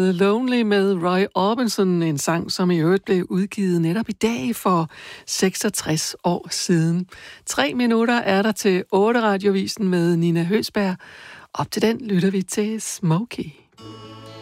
sanget Lonely med Roy Orbison, en sang, som i øvrigt blev udgivet netop i dag for 66 år siden. 3 minutter er der til 8 radiovisen med Nina Høsberg. Op til den lytter vi til Smokey.